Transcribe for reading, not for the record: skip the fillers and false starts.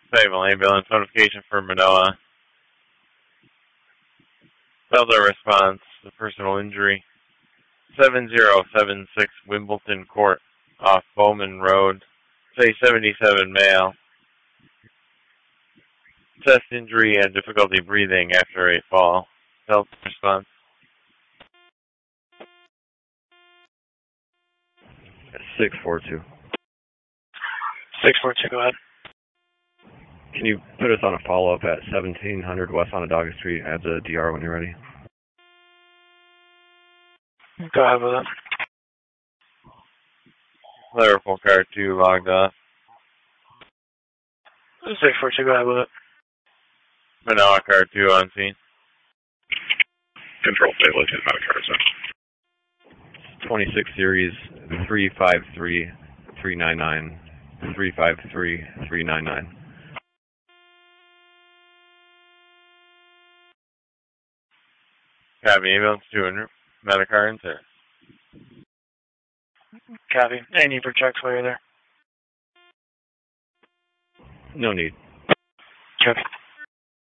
Sable ambulance notification for Manoa. Delta response to personal injury. 7076 Wimbledon Court off Bowman Road. Say 77 male. Chest injury and difficulty breathing after a fall. Delta response. 642. 642, go ahead. Can you put us on a follow-up at 1700 West Onondaga Street? Add the DR when you're ready. Go ahead with it. Liverpool car 2 logged off. 642, go ahead with it. Manoa car 2 on scene. Control, stay located by the car, sir. 26 series 353399. 353399. Copy ambulance 200. Medicar in service. Copy. Any need for checks while you're there? No need. Copy.